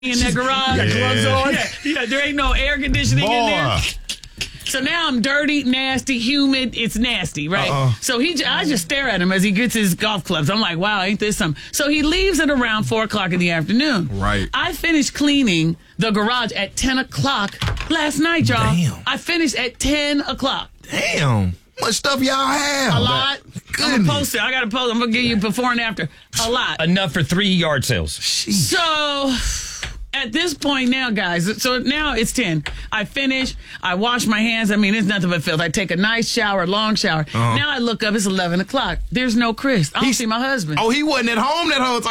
in that garage. Got gloves on. Yeah, there ain't no air conditioning in there. So now I'm dirty, nasty, humid. It's nasty, right? So I just stare at him as he gets his golf clubs. I'm like, wow, ain't this something? So he leaves at around 4 o'clock in the afternoon. Right. I finished cleaning the garage at 10 o'clock last night, y'all. Damn. I finished at 10 o'clock. Damn. What stuff y'all have? A lot. I'm going to post it. I got to post it. I'm going to give you before and after. A lot. Enough for 3 yard sales. So at this point now, guys, so now it's 10. I finish. I wash my hands. I mean, it's nothing but filth. I take a nice shower, long shower. Now I look up. It's 11 o'clock. There's no Chris. I don't see my husband. Oh, he wasn't at home that whole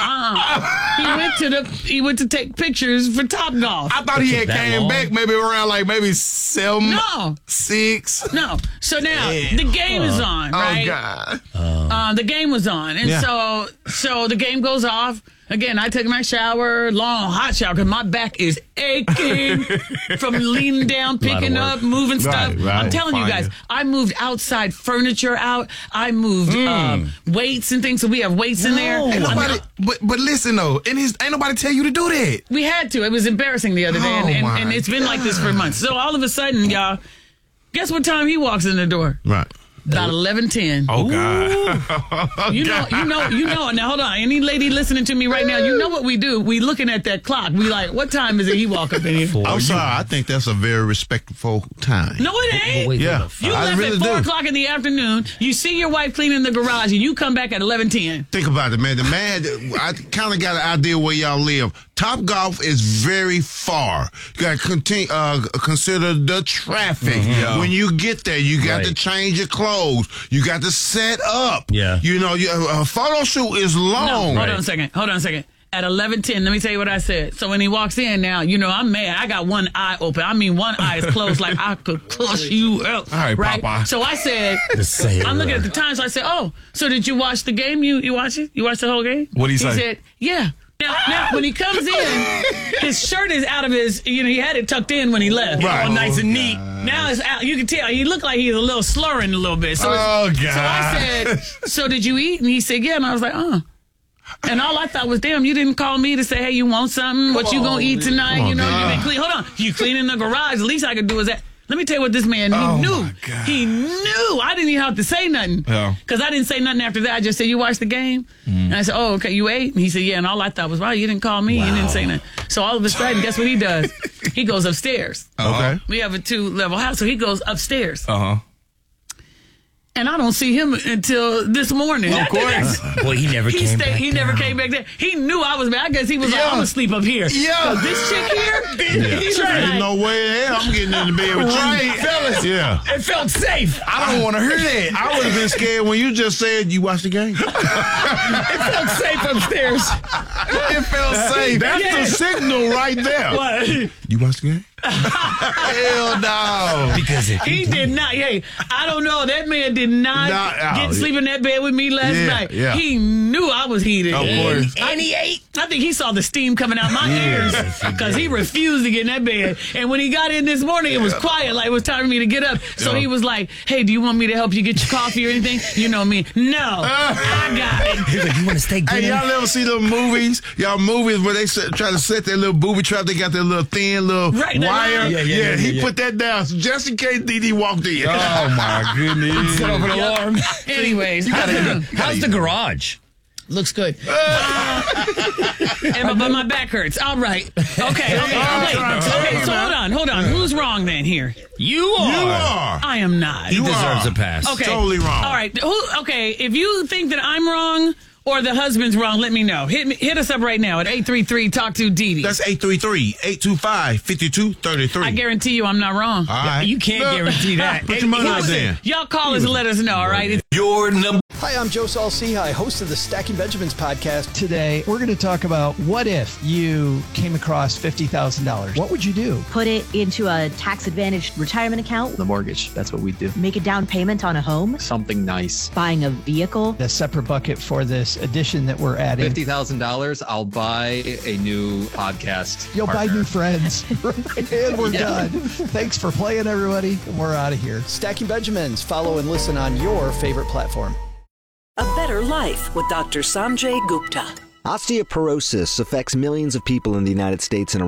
time. He went to take pictures for Topgolf. I thought he had came back maybe around maybe 7. No. 6. No. So now the game is on, right? Oh, God. The game was on. And so the game goes off. Again, I took my shower, long, hot shower, because my back is aching from leaning down, picking up, moving stuff. Right, I'm telling you guys, I moved outside furniture out. I moved weights and things, so we have weights in there. Ain't nobody, but listen, though, ain't nobody tell you to do that. We had to. It was embarrassing the other day, and it's been like this for months. So all of a sudden, y'all, guess what time he walks in the door? Right. About 11:10. Oh, God. You know. Now, hold on. Any lady listening to me right now, you know what we do. We looking at that clock. We like, what time is it he walk up in here? I'm sorry. I think that's a very respectful time. No, it ain't. Wait, Yeah. You I left really at 4 do. o'clock in the afternoon. You see your wife cleaning the garage, and you come back at 11:10. Think about it, man. I kind of got an idea where y'all live. Topgolf is very far. You got to consider the traffic. When you get there, you got to change your clothes. You got to set up. Yeah. You know, a photo shoot is long. No, hold on a second. At 11:10, let me tell you what I said. So when he walks in now, you know, I'm mad. I got one eye open. I mean, one eye is closed like I could push you out. All right, Papa. So I said, say it I'm looking right. at the time. So I said, oh, so did you watch the game? You watch it? You watched the whole game? What'd he say? He said, yeah. Now, when he comes in, his shirt is out of his, he had it tucked in when he left. Right. All nice and neat. Now it's out. You can tell. He looked like he's a little slurring a little bit. So God. So I said, so did you eat? And he said, yeah. And I was like, And all I thought was, damn, you didn't call me to say, hey, you want something? What you gonna eat tonight? You know, you been clean. Hold on. You cleaning the garage. The least I could do is that. Let me tell you what this man, he knew. my God. He knew. I didn't even have to say nothing. Yeah. Because I didn't say nothing after that. I just said, you watched the game? And I said, oh, okay, you ate? And he said, yeah. And all I thought was, wow, you didn't call me. You didn't say nothing. So all of a sudden, guess what he does? He goes upstairs. Okay. We have a 2-level house, so he goes upstairs. And I don't see him until this morning. Of course. Boy, he never came back. He never came back there. He knew I was back. I guess he was like, I'm going to sleep up here. Yeah. This chick here, he's There's like, no way in hell I'm getting into bed with Right, you. fellas. Yeah. it felt safe. I don't want to hear that. I would have been scared when you just said you watched the game. It felt safe upstairs. It felt safe. That's the signal right there. What? You watched the game? Hell no. Because if He did not. Hey, I don't know. That man did not get sleep in that bed with me last night. Yeah. He knew I was heated. Of course. And he ate. I think he saw the steam coming out my ears because he refused to get in that bed. And when he got in this morning, it was quiet, like it was time for me to get up. So he was like, "Hey, do you want me to help you get your coffee or anything?" You know me. No, I got it. he's like, you want to stay Hey, dinner? y'all ever see them movies? Y'all movies where they try to set their little booby trap. They got their little thin little Right, that wire. line. Yeah, He yeah. put that down just in case DD walked in. Oh, my goodness. Set off an alarm. Anyways, How's the garage? looks good. But my back hurts. All right. Okay. So hold on. Who's wrong then here? You are. You are. I am not. You Deserves are. a pass. Okay. Totally wrong. All right. Okay. If you think that I'm wrong or the husband's wrong, let me know. Hit us up right now at 833-TALK-TO-DD. That's 833-825-5233. I guarantee you I'm not wrong. All right. You can't guarantee that. Put your money out there. Y'all call us and let us know, all right? Your number. Hi, I'm Joe Saul-Sehy, host of the Stacking Benjamins podcast. Today, we're going to talk about what if you came across $50,000. What would you do? Put it into a tax-advantaged retirement account. The mortgage, that's what we do. Make a down payment on a home. Something nice. Buying a vehicle. A separate bucket for this addition that we're adding. $50,000, I'll buy a new podcast. You'll buy partner. new friends. And we're done. Thanks for playing, everybody. And we're out of here. Stacking Benjamins. Follow and listen on your favorite platform. A Better Life with Dr. Sanjay Gupta. Osteoporosis affects millions of people in the United States and